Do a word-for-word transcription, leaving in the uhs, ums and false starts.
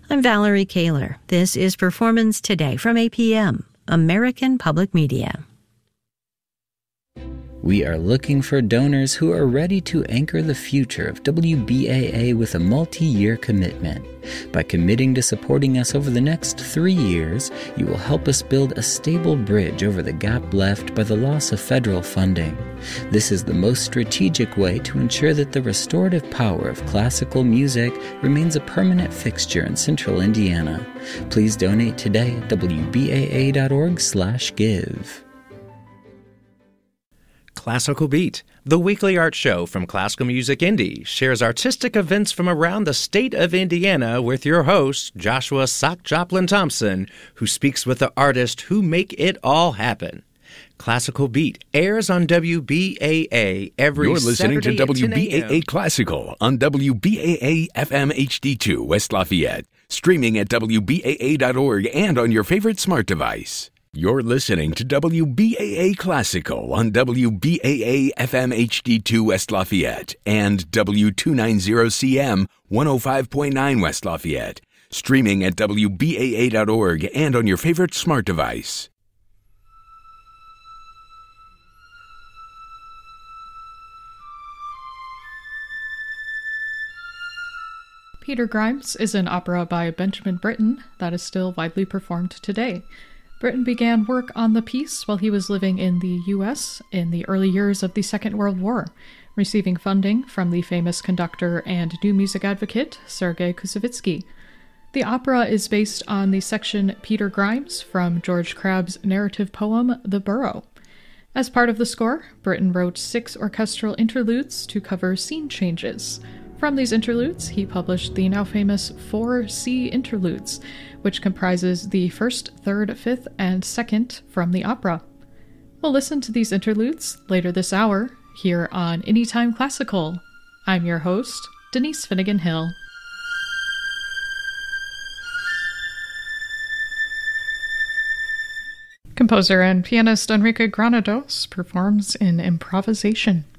I'm Valerie Kaler. This is Performance Today from A P M, American Public Media. We are looking for donors who are ready to anchor the future of W B A A with a multi-year commitment. By committing to supporting us over the next three years, you will help us build a stable bridge over the gap left by the loss of federal funding. This is the most strategic way to ensure that the restorative power of classical music remains a permanent fixture in central Indiana. Please donate today at W B A A dot org slash give. Classical Beat, the weekly art show from Classical Music Indy, shares artistic events from around the state of Indiana with your host, Joshua Sock Joplin Thompson, who speaks with the artists who make it all happen. Classical Beat airs on W B A A every You're listening Saturday to W B A A at ten a.m. Classical on W B A A F M H D two West Lafayette, streaming at W B A A dot org and on your favorite smart device. You're listening to W B A A Classical on W B A A F M H D two West Lafayette and W two ninety C M one oh five point nine West Lafayette, streaming at W B A A dot org and on your favorite smart device. Peter Grimes is an opera by Benjamin Britten that is still widely performed today. Britten began work on the piece while he was living in the U S in the early years of the Second World War, receiving funding from the famous conductor and new music advocate Sergei Koussevitzky. The opera is based on the section Peter Grimes from George Crabbe's narrative poem The Burrow. As part of the score, Britten wrote six orchestral interludes to cover scene changes. From these interludes, he published the now famous Four C Interludes, which comprises the first, third, fifth, and second from the opera. We'll listen to these interludes later this hour here on Anytime Classical. I'm your host, Denise Finnegan Hill. Composer and pianist Enrique Granados performs in improvisation.